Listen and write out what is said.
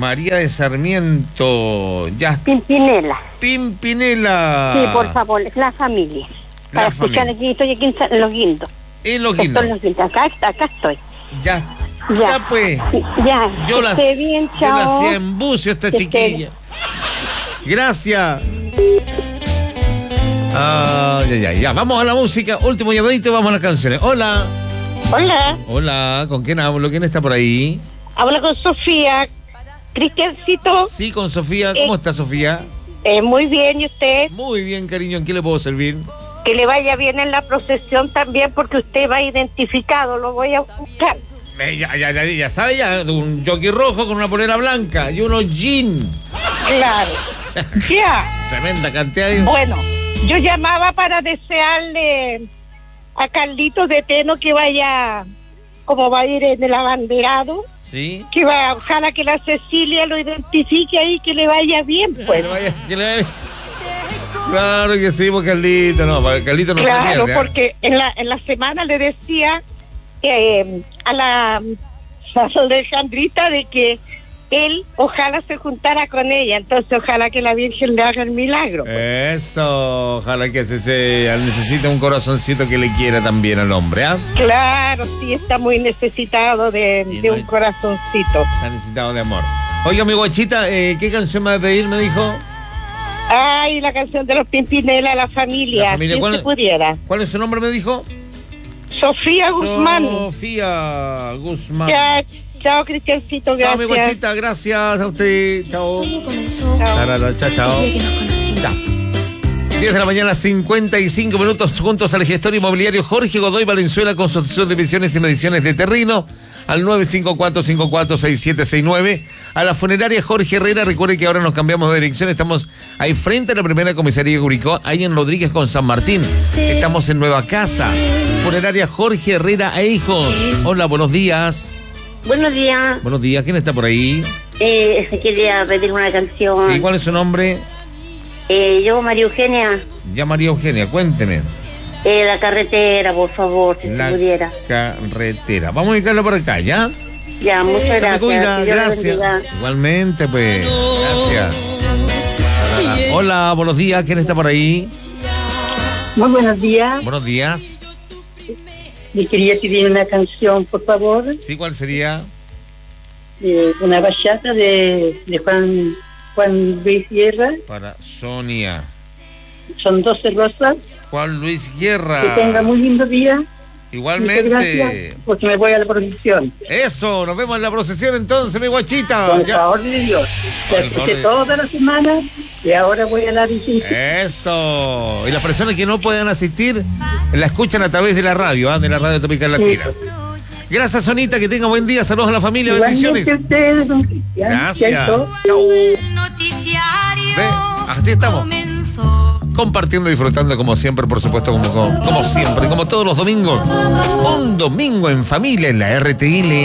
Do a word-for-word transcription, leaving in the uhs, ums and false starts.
María de Sarmiento. Ya. Pimpinela. Pimpinela. Sí, por favor, es la familia. La Para familia. escuchar aquí, estoy aquí en Sa- en Los Guindos. En Los Estoy Guindos. en Los Guindos. Acá, acá estoy. Ya. Ya. Ya pues. Ya. Yo que la, esté bien, yo la chao. hacía en bucio esta Que esté chiquilla. Gracias. Ah, ya, ya, ya. Vamos a la música. Último llamadito, vamos a las canciones. Hola. Hola, Hola, ¿con quién hablo? ¿Quién está por ahí? hablo con Sofía. Cristiancito, Sí, con Sofía. ¿Cómo Eh. está Sofía? eh, muy bien, ¿y usted? Muy bien, cariño. ¿En qué le puedo servir? Que le vaya bien en la procesión también, porque usted va identificado, lo voy a buscar. Eh, ya, ya, ya, ya sabe, ya. Un jockey rojo con una polera blanca y unos jeans. Claro. Ya. Tremenda cantidad de... Bueno, yo llamaba para desearle a Carlitos de Teno que vaya, como va a ir en el abanderado, ¿Sí? que va, ojalá que la Cecilia lo identifique ahí, que le vaya bien, pues. Que le vaya- que le vaya- Claro que sí, pues Carlito, no, para Carlito no se Claro, pierde. ¿eh? porque en la en la semana le decía eh, a la a Alejandrita de que él ojalá se juntara con ella, entonces ojalá que la Virgen le haga el milagro. Eso, ojalá que se, se necesite un corazoncito que le quiera también al hombre, ¿ah? Claro, sí, está muy necesitado de, Y de no un hay- corazoncito. Está necesitado de amor. Oiga, mi guachita, eh, ¿qué canción me va a pedir? Me dijo. Ay, la canción de los Pimpinela, la familia, La familia, si ¿cuál- se pudiera. ¿Cuál es su nombre? Me dijo. Sofía Guzmán. Sofía Guzmán. Ya, chao, Cristiancito, Chao, mi gracias. guachita, gracias a usted. Chao. Todo comenzó Chao. Tarara, chao, chao. el día que nos conocimos. Ya. diez de la mañana, cincuenta y cinco minutos, juntos al gestor inmobiliario Jorge Godoy Valenzuela con su asesor de visiones y mediciones de terreno al nueve cinco cuatro cinco cuatro seis siete seis nueve. A la funeraria Jorge Herrera, recuerde que ahora nos cambiamos de dirección, estamos ahí frente a la primera comisaría de Curicó, ahí en Rodríguez con San Martín. Estamos en Nueva Casa. Funeraria Jorge Herrera e Hijos. Hola, buenos días. Buenos días, Buenos días, ¿quién está por ahí? eh, quería pedir una canción. ¿Y cuál es su nombre? Eh, yo, María Eugenia, Ya María Eugenia, cuénteme. eh, la carretera, por favor, si La se pudiera. carretera. Vamos a ubicarlo por acá, ¿ya? Ya, muchas Se me gracias. cuida, que Dios le gracias. bendiga. Igualmente, pues. Gracias. Hola, buenos días. ¿Quién está por ahí? Muy buenos días. Buenos días. Le quería pedir una canción, por favor, ¿Sí? ¿Cuál sería? de una bachata de, de Juan Juan Luis Guerra. Para Sonia. Son doce rosas. Juan Luis Guerra. Que tenga muy lindo día. Muchas Igualmente. gracias, porque me voy a la procesión. Eso, nos vemos en la procesión entonces, mi guachita. Con el Ya. favor de Dios. Con La el favor escuché de- toda la semana y ahora voy a la visita. Eso. Y las personas que no puedan asistir, la escuchan a través de la radio, ¿ah? De la radio Tropical Latina. Gracias, Sonita, que tenga buen día. Saludos a la familia, bendiciones. Igualmente ustedes, don Cristian. Gracias. Chaito. Chau. Noticiario Ve, así estamos. comenzó. Compartiendo y disfrutando como siempre, por supuesto, como, como, como siempre, como todos los domingos. Un domingo en familia en la R T L.